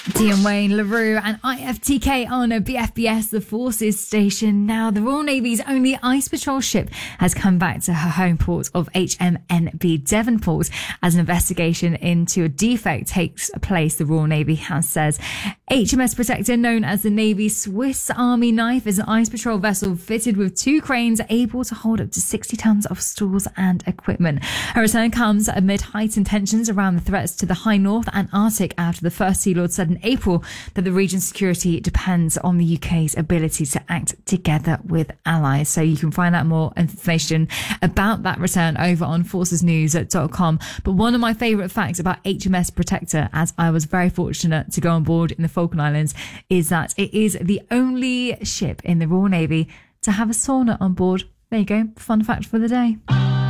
Dion Wayne, LaRue and IFTK on a BFBS, the Forces Station. Now, the Royal Navy's only ice patrol ship has come back to her home port of HMNB Devonport as an investigation into a defect takes place, the Royal Navy has said. HMS Protector, known as the Navy's Swiss Army knife, is an ice patrol vessel fitted with 2 cranes able to hold up to 60 tons of stores and equipment. Her return comes amid heightened tensions around the threats to the high north and Arctic after the First Sea Lord said in April that the region's security depends on the UK's ability to act together with allies. So you can find out more information about that return over on forcesnews.com. But one of my favourite facts about HMS Protector, as I was very fortunate to go on board in the Falkland Islands, is that it is the only ship in the Royal Navy to have a sauna on board. There you go. Fun fact for the day.